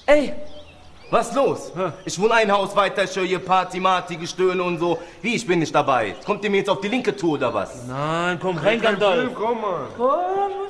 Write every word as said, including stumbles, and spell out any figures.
Ey, was los? Hä? Ich wohne ein Haus weiter, ich höre hier Party, Marty, Gestöhne und so. Wie, ich bin nicht dabei? Kommt ihr mir jetzt auf die linke Tour oder was? Nein, komm rein, Gandalf. Komm mal. Komm.